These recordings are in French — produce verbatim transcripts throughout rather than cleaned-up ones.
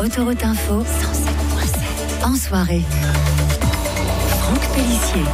Autoroute Info, cent sept virgule sept. En soirée, Franck Pellissier.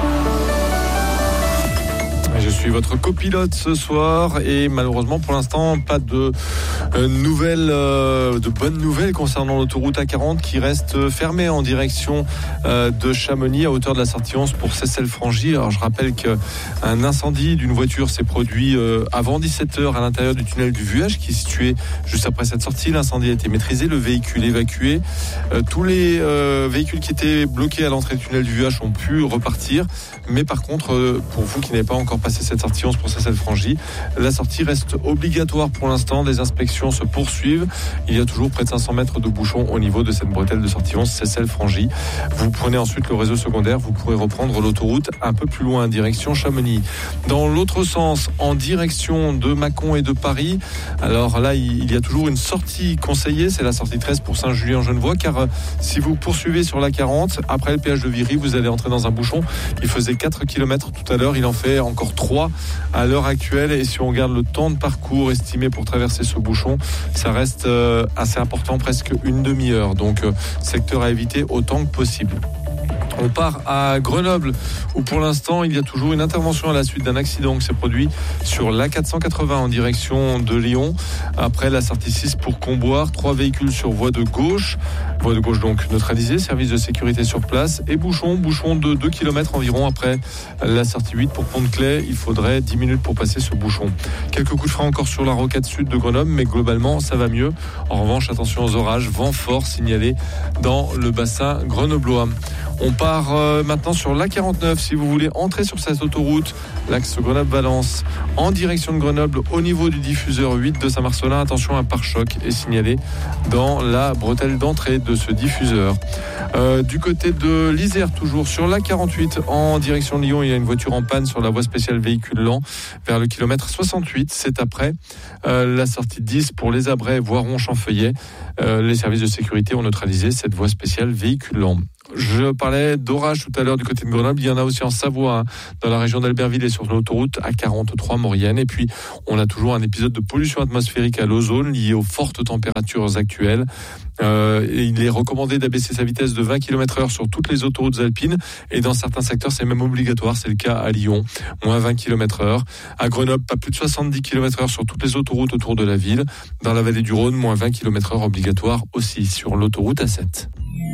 Je suis votre copilote ce soir et malheureusement pour l'instant pas de euh, nouvelles, euh, de bonnes nouvelles concernant l'autoroute A quarante qui reste fermée en direction euh, de Chamonix à hauteur de la sortie onze pour Seyssel-Frangy. Alors je rappelle qu'un incendie d'une voiture s'est produit euh, avant dix-sept heures à l'intérieur du tunnel du Vuage qui est situé juste après cette sortie. L'incendie a été maîtrisé, le véhicule évacué. Euh, tous les euh, véhicules qui étaient bloqués à l'entrée du tunnel du Vuage ont pu repartir. Mais par contre, euh, pour vous qui n'avez pas encore passé cette sortie onze pour Seyssel-Frangy, la sortie reste obligatoire pour l'instant. Les inspections se poursuivent. Il y a toujours près de cinq cents mètres de bouchons au niveau de cette bretelle de sortie onze Seyssel-Frangy. Vous prenez ensuite le réseau secondaire, vous pourrez reprendre l'autoroute un peu plus loin, direction Chamonix. Dans l'autre sens, en direction de Mâcon et de Paris, alors là, il y a toujours une sortie conseillée, c'est la sortie treize pour Saint-Julien-Genevois, car si vous poursuivez sur la quarante, après le péage de Viry, vous allez entrer dans un bouchon. Il faisait quatre kilomètres tout à l'heure, il en fait encore trois à l'heure actuelle. Et si on regarde le temps de parcours estimé pour traverser ce bouchon, ça reste euh, assez important, presque une demi-heure. Donc, euh, secteur à éviter autant que possible. On part à Grenoble où pour l'instant il y a toujours une intervention à la suite d'un accident qui s'est produit sur l'A quatre cent quatre-vingts en direction de Lyon. Après la sortie six pour Comboire, trois véhicules sur voie de gauche. Voie de gauche donc neutralisée, service de sécurité sur place et bouchon, bouchon de deux kilomètres environ après la sortie huit pour Pont-de-Claix. Il faudrait dix minutes pour passer ce bouchon. Quelques coups de frein encore sur la rocade sud de Grenoble, mais globalement ça va mieux. En revanche, attention aux orages, vent fort signalé dans le bassin grenoblois. On part euh, maintenant sur l'A quarante-neuf. Si vous voulez entrer sur cette autoroute, l'axe Grenoble-Valence, en direction de Grenoble, au niveau du diffuseur huit de Saint-Marcelin, attention, un pare-choc est signalé dans la bretelle d'entrée de ce diffuseur. Euh, du côté de l'Isère, toujours sur l'A quarante-huit, en direction de Lyon, il y a une voiture en panne sur la voie spéciale véhicule lent vers le kilomètre soixante-huit. C'est après euh, la sortie dix pour les Abrais, Voiron-Champfeuillet. Euh, les services de sécurité ont neutralisé cette voie spéciale véhicule lent. Je parlais d'orage tout à l'heure du côté de Grenoble. Il y en a aussi en Savoie, hein, dans la région d'Albertville et sur l'autoroute A quarante-trois Maurienne. Et puis, on a toujours un épisode de pollution atmosphérique à l'ozone lié aux fortes températures actuelles. Euh, il est recommandé d'abaisser sa vitesse de vingt kilomètres heure sur toutes les autoroutes alpines. Et dans certains secteurs, c'est même obligatoire. C'est le cas à Lyon, moins vingt kilomètres heure. À Grenoble, pas plus de soixante-dix kilomètres heure sur toutes les autoroutes autour de la ville. Dans la vallée du Rhône, moins vingt kilomètres heure obligatoire aussi sur l'autoroute A sept.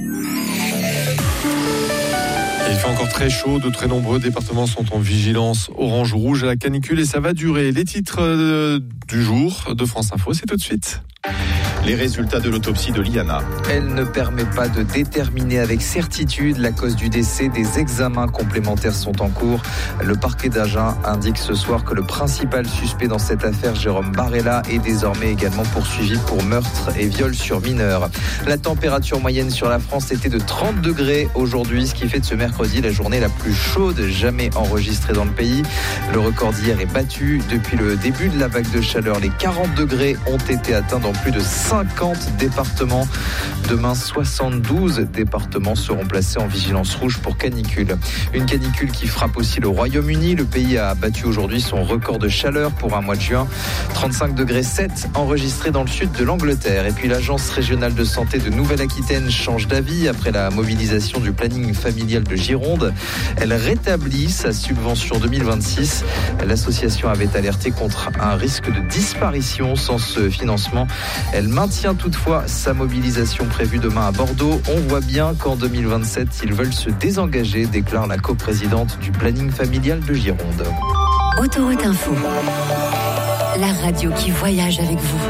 Il fait encore très chaud, de très nombreux départements sont en vigilance orange ou rouge à la canicule et ça va durer. Les titres euh, du jour de France Info, c'est tout de suite. Les résultats de l'autopsie de Liana. Elle ne permet pas de déterminer avec certitude la cause du décès. Des examens complémentaires sont en cours. Le parquet d'Agen indique ce soir que le principal suspect dans cette affaire, Jérôme Barella, est désormais également poursuivi pour meurtre et viol sur mineur. La température moyenne sur la France était de trente degrés aujourd'hui, ce qui fait de ce mercredi la journée la plus chaude jamais enregistrée dans le pays. Le record d'hier est battu. Depuis le début de la vague de chaleur, les quarante degrés ont été atteints dans plus de cinquante départements. Demain, soixante-douze départements seront placés en vigilance rouge pour canicule. Une canicule qui frappe aussi le Royaume-Uni. Le pays a battu aujourd'hui son record de chaleur pour un mois de juin. trente-cinq degrés sept enregistrés dans le sud de l'Angleterre. Et puis l'Agence régionale de santé de Nouvelle-Aquitaine change d'avis après la mobilisation du planning familial de Gironde. Elle rétablit sa subvention deux mille vingt-six. L'association avait alerté contre un risque de disparition sans ce financement. Elle maintient toutefois sa mobilisation prévue demain à Bordeaux. On voit bien qu'en deux mille vingt-sept, ils veulent se désengager, déclare la coprésidente du planning familial de Gironde. Autoroute Info, la radio qui voyage avec vous.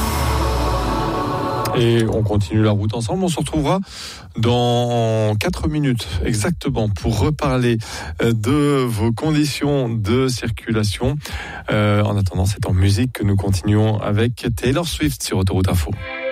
Et on continue la route ensemble. On se retrouvera dans quatre minutes exactement pour reparler de vos conditions de circulation. Euh, en attendant, c'est en musique que nous continuons avec Taylor Swift sur Autoroute Info.